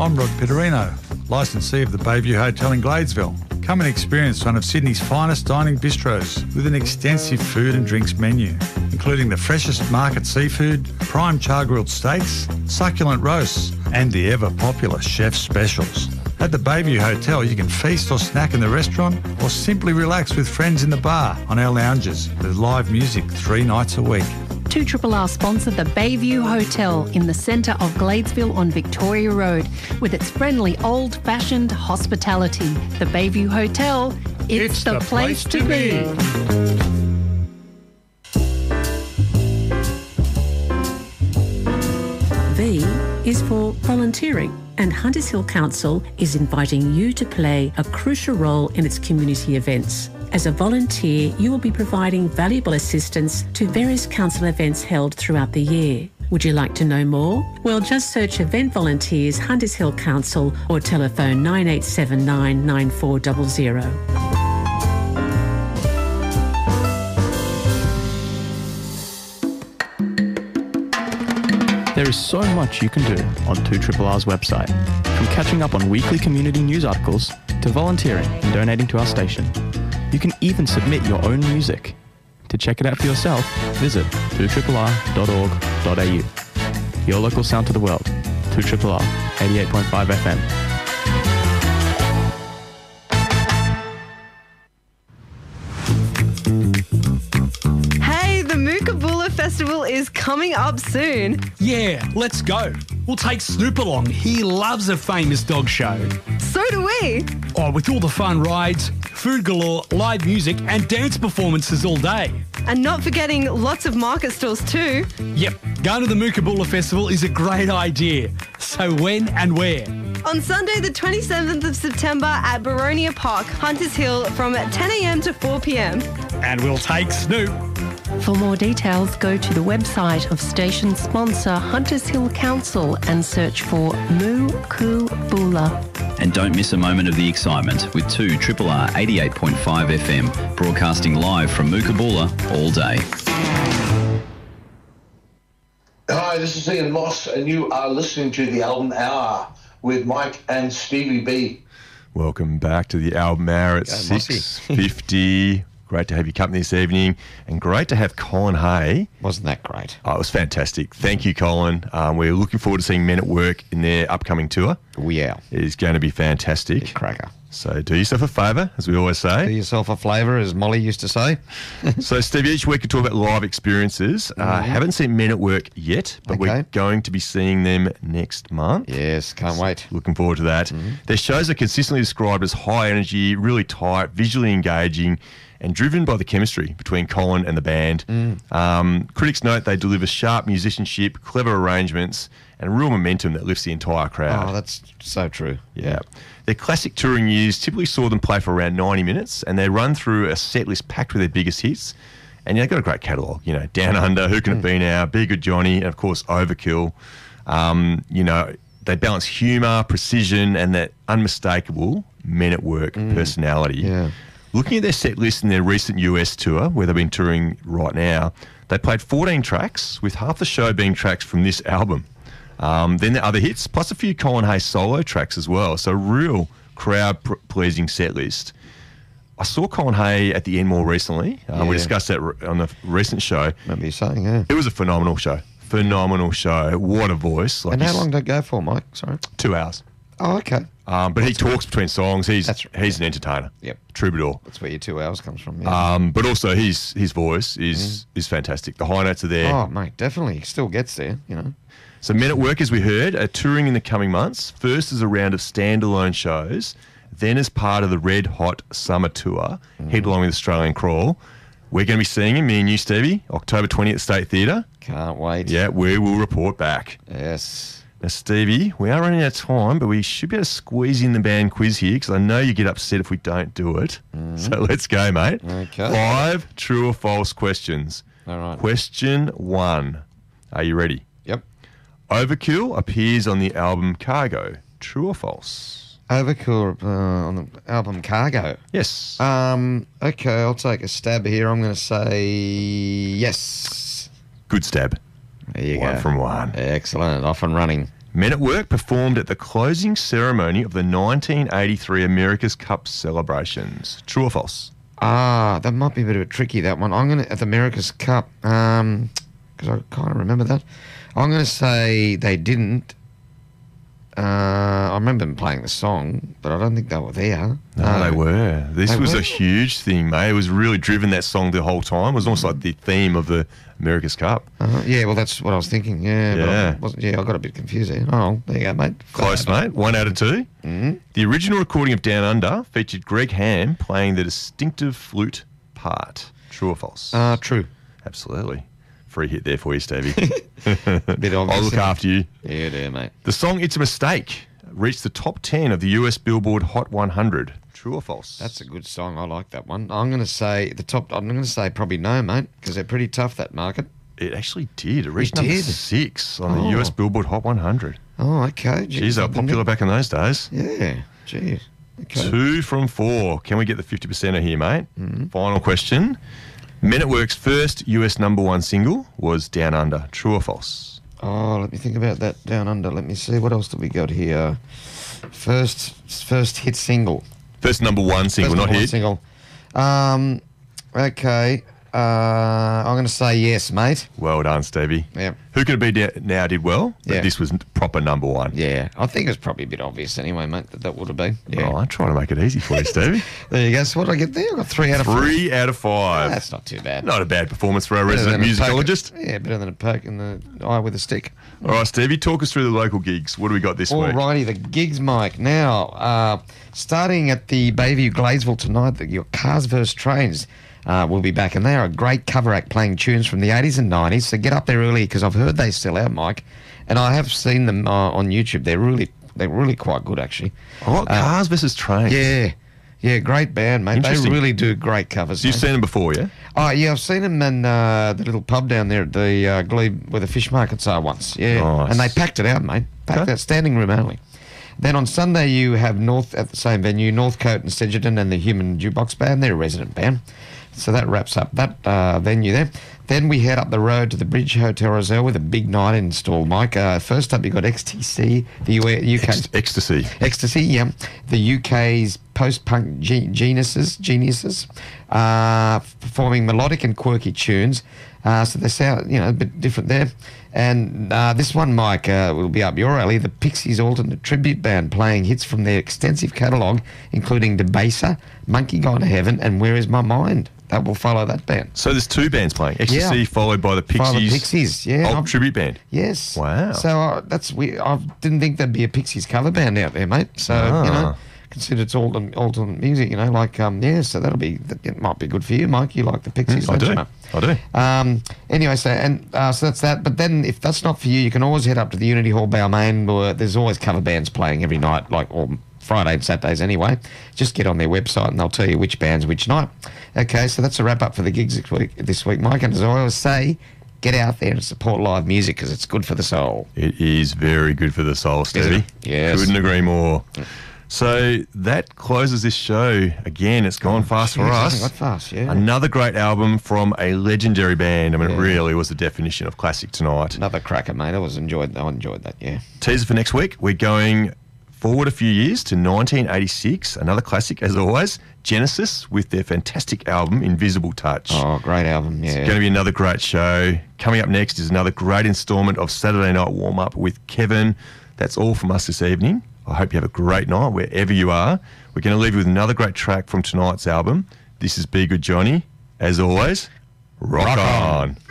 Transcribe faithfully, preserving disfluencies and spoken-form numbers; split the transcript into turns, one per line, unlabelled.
I'm Rod Pitterino, licensee of the Bayview Hotel in Gladesville. Come and experience one of Sydney's finest dining bistros with an extensive food and drinks menu, including the freshest market seafood, prime char-grilled steaks, succulent roasts, and the ever-popular chef's specials. At the Bayview Hotel, you can feast or snack in the restaurant or simply relax with friends in the bar on our lounges with live music three nights a week.
two R R sponsor the Bayview Hotel in the centre of Gladesville on Victoria Road with its friendly old-fashioned hospitality. The Bayview Hotel, it's,
It's
the,
the
place,
place
to
to
be.
V is for volunteering, and Hunters Hill Council is inviting you to play a crucial role in its community events. As a volunteer, you will be providing valuable assistance to various council events held throughout the year. Would you like to know more? Well, just search Event Volunteers Hunters Hill Council or telephone nine eight seven nine, nine four zero zero.
There is so much you can do on two R R's website, from catching up on weekly community news articles to volunteering and donating to our station. You can even submit your own music. To check it out for yourself, visit two R R dot org dot a u. Your local sound to the world, two R R, eighty-eight point five F M.
Hey, the Mookaboolra Festival is coming up soon.
Yeah, let's go. We'll take Snoop along. He loves a famous dog show.
So do we.
Oh, with all the fun rides, food galore, live music and dance performances all day.
And not forgetting lots of market stalls too.
Yep, going to the Mookaboolra Festival is a great idea. So when and where?
On Sunday the twenty-seventh of September at Baronia Park, Hunters Hill from ten a m to four p m.
And we'll take Snoop.
For more details, go to the website of station sponsor Hunters Hill Council and search for Mookaboolra.
And don't miss a moment of the excitement with two R R R eighty-eight point five F M, broadcasting live from Mookaboolra all day.
Hi, this is Ian Moss, and you are listening to the Album Hour with Mike and Stevie B.
Welcome back to the Album Hour at six fifty. Great to have your company this evening, and great to have Colin Hay.
Wasn't that great?
Oh, it was fantastic. Thank you, Colin. Um, we're looking forward to seeing Men at Work in their upcoming tour.
We are.
It is going to be fantastic.
Big cracker.
So do yourself a favour, as we always say.
Do yourself a flavour, as Molly used to say.
So, Steve, each week we talk about live experiences. Uh,
Mm-hmm.
Haven't seen Men at Work yet, but
Okay.
we're going to be seeing them next month.
Yes, can't wait.
Looking forward to that.
Mm-hmm.
Their shows are consistently described as high energy, really tight, visually engaging, and driven by the chemistry between Colin and the band.
Mm.
Um, critics note they deliver sharp musicianship, clever arrangements, and real momentum that lifts the entire crowd.
Oh, that's so true.
Yeah. Their classic touring years typically saw them play for around ninety minutes, and they run through a set list packed with their biggest hits. And yeah, they've got a great catalogue, you know, Down Under, Who Can It Be Now, Be Good Johnny, and of course Overkill. Um, you know, they balance humour, precision, and that unmistakable Men at Work personality.
Yeah.
Looking at their set list in their recent U S tour, where they've been touring right now, they played fourteen tracks, with half the show being tracks from this album. Um, then the other hits, plus a few Colin Hay solo tracks as well. So real crowd-pleasing set list. I saw Colin Hay at the Enmore recently. Uh, We
Yeah.
discussed that re- on the recent show.
Remember you saying, yeah.
It was a phenomenal show. Phenomenal show. What a voice. Like
And how
he's-
long did it go for, Mike? Sorry.
Two hours.
Oh, okay.
Um, but he talks between songs. He's
That's-
he's an entertainer.
Yep.
Troubadour.
That's where your two hours comes from. Yeah.
Um, but also his his voice is is fantastic. The high notes are there.
Oh, mate, definitely. Still gets there, you know.
So Men at Work, as we heard, are touring in the coming months. First as a round of standalone shows, then as part of the Red Hot Summer Tour, head along with Australian Crawl. We're going to be seeing him, me and you, Stevie, October twentieth at State Theatre.
Can't wait.
Yeah, we will report back.
Yes.
Now, Stevie, we are running out of time, but we should be able to squeeze in the band quiz here, because I know you get upset if we don't do it. So let's go, mate.
Okay.
Five true or false questions.
All right.
Question one. Are you ready?
Yep.
Overkill appears on the album Cargo. True or false?
Overkill uh, on the album Cargo.
Yes.
Um. Okay, I'll take a stab here. I'm going to say yes.
Good stab.
There you
One
go.
from one.
Excellent. Off and running.
Men at Work performed at the closing ceremony of the nineteen eighty-three America's Cup celebrations. True or false?
Ah, that might be a bit of a tricky, that one. I'm going to, at the America's Cup, um, because I kind of remember that. I'm going to say they didn't. Uh, I remember them playing the song, but I don't think they were there.
No,
No.
they were. This
They
was
were?
a huge thing, mate. It was really driven, that song, the whole time. It was almost like the theme of the America's Cup.
Uh, yeah, well, that's what I was thinking. Yeah, but I
Yeah.
wasn't, yeah, I got a bit confused there. Oh, there you go, mate.
Close, mate. One out of two.
Mm-hmm.
The original recording of Down Under featured Greg Ham playing the distinctive flute part. True or false?
Uh, true.
Absolutely. Free hit there for you, Stevie.
Bit obvious.
I'll look after you.
Yeah, there, mate.
The song It's a Mistake reached the top ten of the U S Billboard Hot one hundred. True or false?
That's a good song. I like that one. I'm going to say the top. I'm going to say probably no, mate, because they're pretty tough, that market.
It actually did. It reached
It
number
did?
six on the
Oh.
U S Billboard Hot one hundred.
Oh, okay.
Jeez, they were popular back in those days.
Yeah. Jeez. Okay.
Two from four. Can we get the fifty percenter here, mate?
Mm-hmm.
Final question. Men at Work's first U S number one single was Down Under. True or false?
Oh, let me think about that. Down Under. Let me see. What else do we got here? First, first hit single.
First number one single,
First
not
number one
hit.
single. Um. Okay. Uh, I'm going to say yes, mate.
Well done, Stevie.
Yeah.
Who Could It Be Da- Now did well, but
Yeah.
this was proper number one.
Yeah. I think it's probably a bit obvious anyway, mate, that that would have been. Yeah.
Oh, I try to make it easy for you, Stevie.
There you go. So what did I get there? I got three out of four.
Three out of five.
That's not too bad.
Not a bad performance for our
Better
resident
than a poke-
musicologist.
Yeah, better than a poke in the eye with a stick.
All right, Stevie, talk us through the local gigs. What do we got this week?
Alrighty, the gigs, Mike. Now, uh, starting at the Bayview Gladesville tonight, the, your Cars versus Trains uh, will be back, and they are a great cover act playing tunes from the eighties and nineties. So get up there early because I've heard they sell out, Mike, and I have seen them uh, on YouTube. They're really, they're really quite good, actually.
Oh, Cars versus Trains.
Yeah, yeah, great band, mate. They
Interesting.
really do great covers.
You've
mate.
seen them before, yeah?
Oh, yeah, I've seen them in uh, the little pub down there at the uh, Glebe where the fish markets are once. Yeah,
Nice.
and they packed it out, mate. Packed
Okay.
out, standing room only. Then on Sunday you have North at the same venue, Northcote and Sedgerton and the Human Jukebox Band. They're a resident band. So that wraps up that uh, venue there. Then we head up the road to the Bridge Hotel Roselle with a big night install, Mike. Uh, first up, you got X T C, the U- UK's
Ex- Ecstasy.
Ecstasy, yeah. The U K's post-punk ge- geniuses, geniuses, uh, performing melodic and quirky tunes. Uh, so they sound, you know, a bit different there. And uh, this one, Mike, uh, will be up your alley. The Pixies alternate tribute band playing hits from their extensive catalogue, including Debaser, Monkey Gone to Heaven, and Where Is My Mind? That will follow that band.
So there's two bands playing. Ecstasy
Yeah.
followed by the Pixies.
Follow the Pixies, yeah.
Old
I'm-
tribute band.
Yes.
Wow.
So uh, that's we. I didn't think there'd be a Pixies cover band out there, mate. So you know,
Ah.
consider it's alternate, alternate music. You know, like um, yeah. So that'll be that it might be good for you, Mike. You like the Pixies,
I
don't
do.
you, mate?
I do.
Um, anyway, so and uh, so that's that. But then, if that's not for you, you can always head up to the Unity Hall, Balmain. Where there's always cover bands playing every night, like or Friday and Saturdays anyway. Just get on their website and they'll tell you which bands which night. Okay, so that's a wrap up for the gigs this week, this week, Mike. And as I always say, get out there and support live music because it's good for the soul.
It is very good for the soul, Stevie.
it? Yes.
Couldn't agree more. So that closes this show. Again, it's gone fast for
Jeez,
us.
hasn't got fast, yeah.
Another great album from a legendary band. I mean,
Yeah.
it really was the definition of classic tonight.
Another cracker, mate. I was enjoyed. I enjoyed that. Yeah.
Teaser for next week. We're going forward a few years to nineteen eighty-six. Another classic, as always. Genesis with their fantastic album, Invisible Touch.
Oh, great album. Yeah.
It's going to be another great show. Coming up next is another great instalment of Saturday Night Warm Up with Kevin. That's all from us this evening. I hope you have a great night wherever you are. We're going to leave you with another great track from tonight's album. This is Be Good Johnny. As always, rock,
Rock
on.
on.